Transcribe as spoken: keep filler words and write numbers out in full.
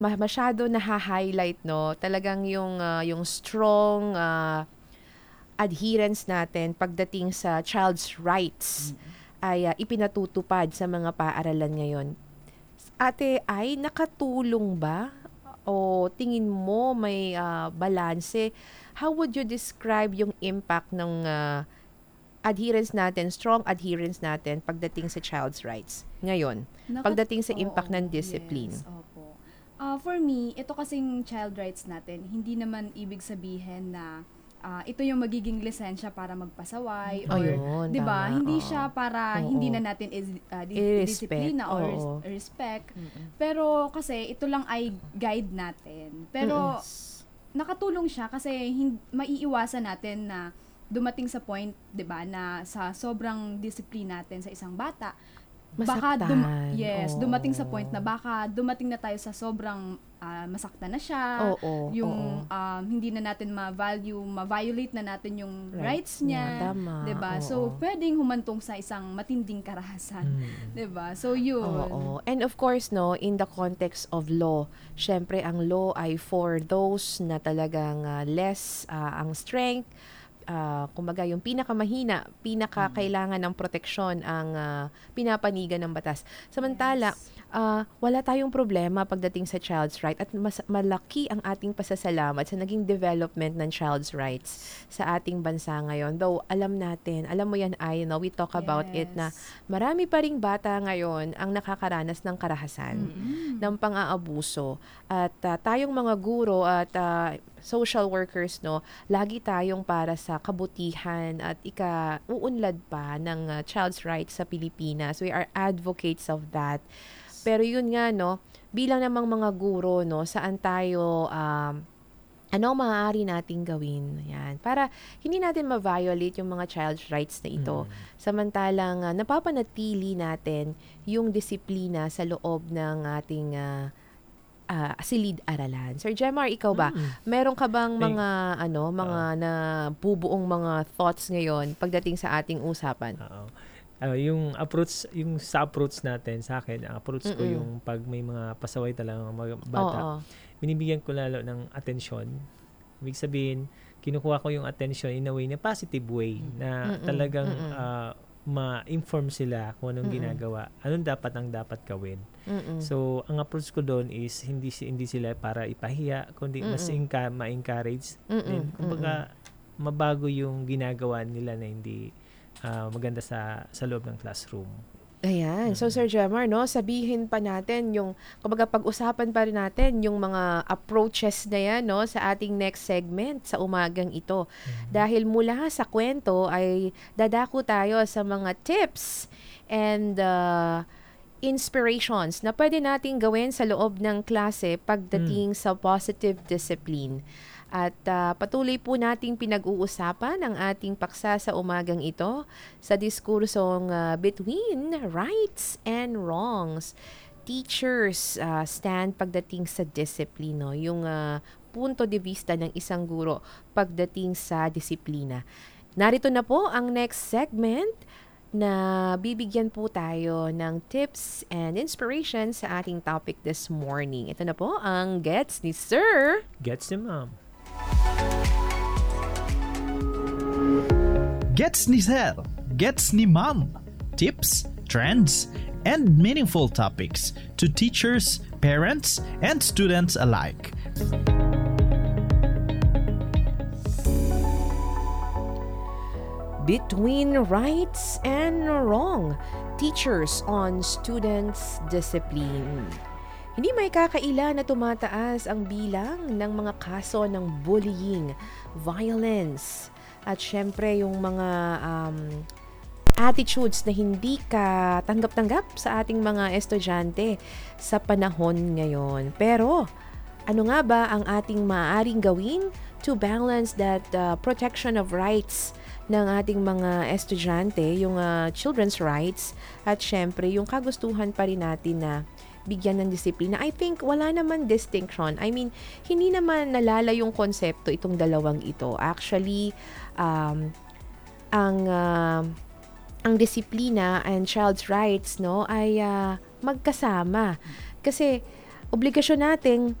ma masyado naha-highlight 'no, talagang yung, ah, yung strong, ah, adherence natin pagdating sa child's rights Mm. ay, ah, ipinatutupad sa mga paaralan ngayon. Ate ay nakatulong ba o tingin mo may, ah, balanse? How would you describe yung impact ng, ah, adherence natin, strong adherence natin pagdating sa child's rights ngayon, Nakat pagdating sa impact ng Oo, discipline? yes, opo. Ah, for me, ito kasing child rights natin, hindi naman ibig sabihin na ah, ito yung magiging lisensya para magpasaway Mm. or Ayun, 'di ba? tama, Hindi oo. siya para hindi na Oo, natin is, ah, di- i-respect, disiplina or res- oo. respect. Mm. Pero kasi ito lang ay guide natin. Mm. Pero nakatulong siya kasi hin- maiiwasan natin na dumating sa point, 'di ba, na sa sobrang discipline natin sa isang bata, baka dum Masaktan, yes, dumating sa point na oo. baka dumating na tayo sa sobrang ah, masaktan na siya, Oo, yung oo. um, hindi na natin ma-value, ma-violate na natin yung rights Rights niya, niya, tama, 'di ba? So, oo. pwedeng humantong sa isang matinding karahasan, Mm. 'di ba? So, yun. Oo. And of course 'no, in the context of law, siyempre ang law ay for those na talagang, ah, less, ah, ang strength, ah, kumbaga yung pinakamahina, pinakakailangan ng proteksyon ang, ah, pinapanigan ng batas. Samantala, Yes. ah, wala tayong problema pagdating sa child's right at mas malaki ang ating pasasalamat sa naging development ng child's rights sa ating bansa ngayon. Though alam natin, alam mo yan ay, no, we talk about it na Yes. marami pa ring bata ngayon ang nakakaranas ng karahasan, Mm-mm. ng pang-aabuso. At ah, tayong mga guro at ah, social workers, no, lagi tayong para sa kabutihan at ika-uunlad pa ng ah, child's rights sa Pilipinas. We are advocates of that. Pero yun nga, no, bilang namang mga guro, no, saan tayo, um, ano ang maaari nating gawin? Yan. Para hindi natin ma-violate yung mga child's rights na ito. Mm. Samantalang ah, napapanatili natin yung disiplina sa loob ng ating ah, ah, silid-aralan. Sir Jemar, ikaw ba? Mm. Meron ka bang Ay, mga ano, mga oo. na bubuong mga thoughts ngayon pagdating sa ating usapan? Oo. Ah, yung approach, yung sa approach natin sa akin, ang approach ko Mm. yung pag may mga pasaway talaga ng mga bata, Oo. binibigyan ko lalo ng atensyon. Ibig sabihin, kinukuha ko yung attention in a way, na positive way, na Mm. talagang Mm. ah, ma-inform sila kung anong Mm. ginagawa, anong dapat ang dapat gawin. Mm. So, ang approach ko doon is hindi si- hindi sila para ipahiya, kundi mas Mm. inka, ma-encourage. Mm. Then, kumbaga, mabago yung ginagawa nila na hindi ah, maganda sa sa loob ng classroom. Ayan. So, Mm. Sir Jemar, no, sabihin pa natin yung, kumbaga pag-usapan pa rin natin yung mga approaches na yan, no, sa ating next segment sa umagang ito. Mhm. Dahil mula sa kwento ay dadako tayo sa mga tips and uh, inspirations na pwede nating gawin sa loob ng klase pagdating sa positive discipline. At ah, patuloy po nating pinag-uusapan ang ating paksa sa umagang ito sa diskursong ah, between rights and wrongs. Teachers ah, stand pagdating sa discipline, no? Yung ah, punto de vista ng isang guro pagdating sa disiplina. Narito na po ang next segment na bibigyan po tayo ng tips and inspiration sa ating topic this morning. Ito na po ang Gets ni Sir. Gets ni ma'am. Gets ni Sir, Gets ni Ma'am. Tips, trends, and meaningful topics to teachers, parents, and students alike. Between rights and wrong, teachers on students' discipline. Hindi may kakaila na tumataas ang bilang ng mga kaso ng bullying, violence, at syempre yung mga um, attitudes na hindi ka tanggap-tanggap sa ating mga estudyante sa panahon ngayon. Pero ano nga ba ang ating maaaring gawin to balance that uh, protection of rights ng ating mga estudyante, yung uh, children's rights, at syempre yung kagustuhan pa rin natin na bigyan ng disiplina? I think wala naman distinction. I mean, hindi naman nalala yung konsepto itong dalawang ito. Actually, um, ang uh, ang disiplina and child's rights, no, ay uh, magkasama. Kasi obligasyon nating